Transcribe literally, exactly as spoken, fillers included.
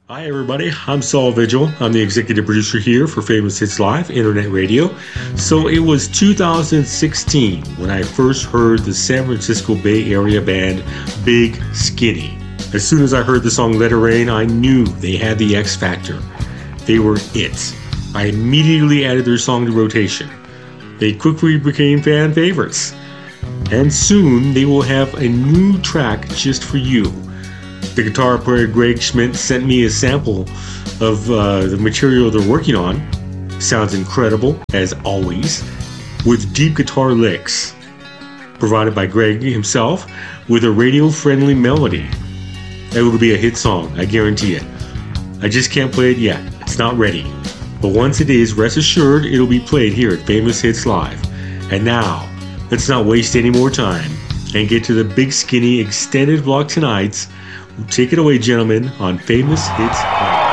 Hi everybody, I'm Saul Vigil. I'm the executive producer here for Famous Hits Live Internet Radio. So it was two thousand sixteen when I first heard the San Francisco Bay Area band Big Skinny. As soon as I heard the song Let It Rain, I knew they had the X Factor. They were it. I immediately added their song to rotation. They quickly became fan favorites. And soon they will have a new track just for you. The guitar player Greg Schmidt sent me a sample of uh, the material they're working on. Sounds incredible, as always, with deep guitar licks, provided by Greg himself, with a radio-friendly melody. It will be a hit song, I guarantee it. I just can't play it yet. It's not ready. But once it is, rest assured it'll be played here at Famous Hits Live. And now, let's not waste any more time and get to the Big Skinny extended vlog tonight. Take it away, gentlemen, on Famous Hits Live.